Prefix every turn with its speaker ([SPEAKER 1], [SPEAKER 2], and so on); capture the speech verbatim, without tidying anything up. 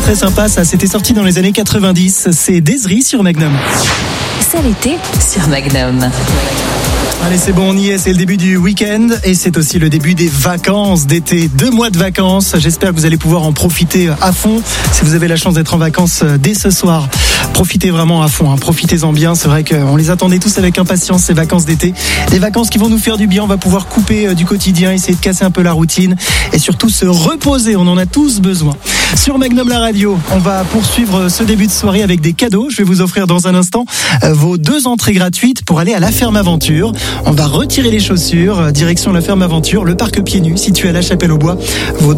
[SPEAKER 1] très sympa ça, c'était sorti dans les années quatre-vingt-dix. C'est Desri sur Magnum.
[SPEAKER 2] C'est l'été sur Magnum.
[SPEAKER 1] Allez, c'est bon, on y est, c'est le début du week-end et c'est aussi le début des vacances d'été. Deux mois de vacances, j'espère que vous allez pouvoir en profiter à fond. Si vous avez la chance d'être en vacances dès ce soir, profitez vraiment à fond, hein. Profitez-en bien. C'est vrai qu'on les attendait tous avec impatience, ces vacances d'été. Des vacances qui vont nous faire du bien, on va pouvoir couper du quotidien, essayer de casser un peu la routine et surtout se reposer, on en a tous besoin. Sur Magnum la radio, on va poursuivre ce début de soirée avec des cadeaux. Je vais vous offrir dans un instant vos deux entrées gratuites pour aller à la Ferme Aventure. On va retirer les chaussures, direction la Ferme Aventure, le parc pieds nus situé à La Chapelle-aux-Bois. Vos